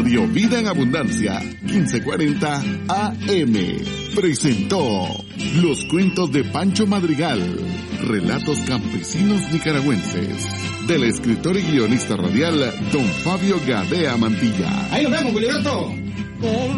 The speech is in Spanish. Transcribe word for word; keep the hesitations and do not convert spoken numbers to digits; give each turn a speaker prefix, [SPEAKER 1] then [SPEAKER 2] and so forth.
[SPEAKER 1] Radio Vida en Abundancia, quince cuarenta A M. Presentó Los Cuentos de Pancho Madrigal, relatos campesinos nicaragüenses, del escritor y guionista radial Don Fabio Gadea Mantilla.
[SPEAKER 2] Ahí nos vemos, Wilberto.